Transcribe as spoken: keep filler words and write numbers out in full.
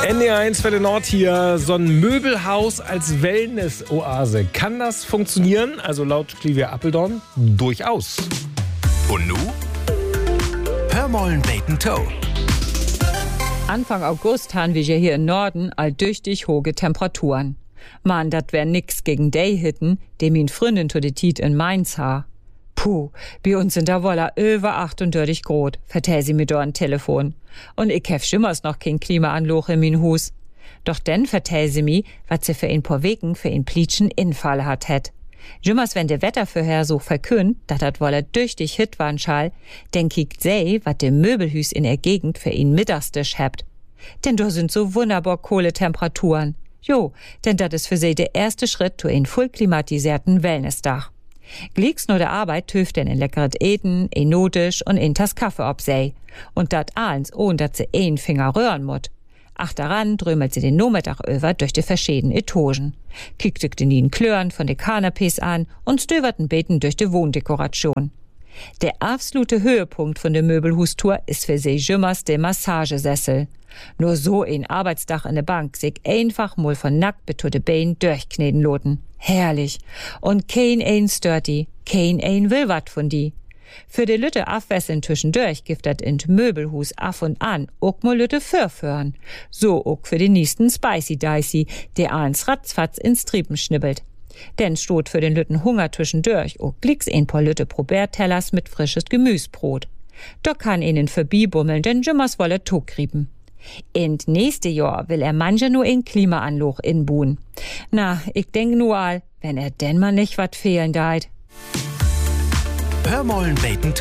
N D R eins für den Nord hier, so ein Möbelhaus als Wellness-Oase. Kann das funktionieren? Also laut Clivia Appeldorn durchaus. Und nu? Hör mollen Bacon Toe. Anfang August haben wir hier im Norden alldüchtig hohe Temperaturen. Man, dat wär nix gegen die Hitten, die min Freundin to de Tiet in Mainz ha. Puh, bei uns sind da wolla über achtunddreißig Grad, vertell sie mir do an Telefon. Und ich hef schimmers noch kein Klimaanloch in min Hus. Doch denn vertell sie mi, wat sie für ein paar Wegen für ein Plitschen Infall hat het. Jimmers, wenn der Wettervorhersog verkündt, dat dat wolla düchtig hit waren schall, denn kiekt sei, wat de Möbelhüs in der Gegend für ihn Mittagstisch hebt. Denn da sind so wunderbar kohle Temperaturen. Jo, denn dat is für sie der erste Schritt zu ein voll klimatisierten Wellnessdach. Glicks nur der Arbeit töft denn ein leckeres Eten, ein Notisch und ein Tass Kaffee ob sei. Und dat ahns, ohn dat sie ein Finger rühren mut. Ach daran drömelt sie den Nachmittag über durch die verschiedenen Etagen. Kickt den nien Klören von de Kanapés an und stöberten Beten durch die Wohndekoration. Der absolute Höhepunkt von der Möbelhustour ist für sie Jimmers der Massagesessel. Nur so ein Arbeitsdach in der Bank sich einfach mal von nackt betute Bein durchkneten loten. Herrlich. Und kein ein stört die, kein ein will wat von die. Für de Lütte Afwesseln zwischendurch gibt dat in Möbelhus af und an ook mal Lütte förfören. So ook für den nächsten Spicy Dicey, der ahns ratzfatz ins Triepen schnibbelt. Denn stot für den Lütten Hunger zwischendurch ook glicks ein paar Lütte Probertellers mit frisches Gemüsbrot. Da kann ihnen verbibummeln, denn Jimmers wolle Togrieben. In nächste Jahr will er manche nur in Klimaanloch inbuhen. Na, ich denk nur all, wenn er denn mal nicht wat fehlen deit. Hör mollen Bacon Toe.